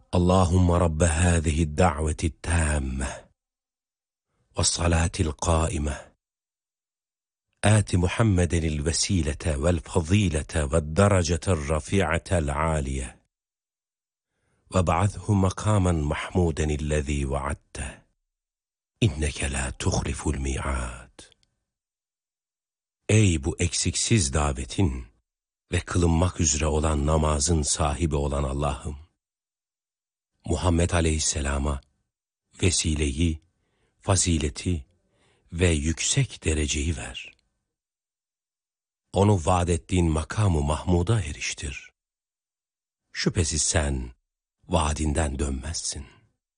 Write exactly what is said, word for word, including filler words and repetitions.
اللهم رب هذه الدعوة التامة والصلاة القائمة آت محمدا الوسيلة والفضيلة والدرجة الرفيعة العالية وابعثه مقاما محمودا الذي وعدته إنك لا تخلف الميعاد. Ey bu eksiksiz davetin ve kılınmak üzere olan namazın sahibi olan Allah'ım, Muhammed Aleyhisselam'a vesileyi, fazileti ve yüksek dereceyi ver. Onu vaad ettiğin makamı Mahmud'a eriştir. Şüphesiz sen vaadinden dönmezsin.